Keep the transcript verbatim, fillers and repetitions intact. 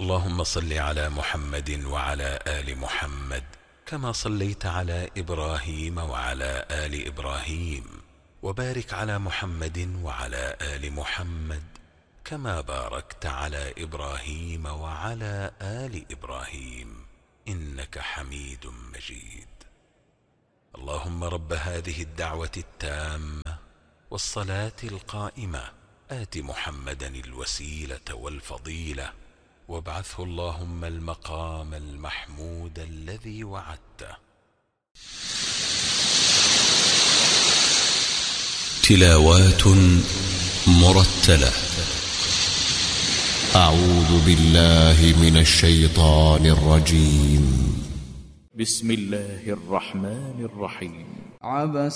اللهم صل على محمد وعلى آل محمد كما صليت على إبراهيم وعلى آل إبراهيم، وبارك على محمد وعلى آل محمد كما باركت على إبراهيم وعلى آل إبراهيم إنك حميد مجيد. اللهم رب هذه الدعوة التامة والصلاة القائمة آت محمدا الوسيلة والفضيلة وابعثه اللهم المقام المحمود الذي وعدته. تلاوات مرتلة. أعوذ بالله من الشيطان الرجيم. بسم الله الرحمن الرحيم. عبس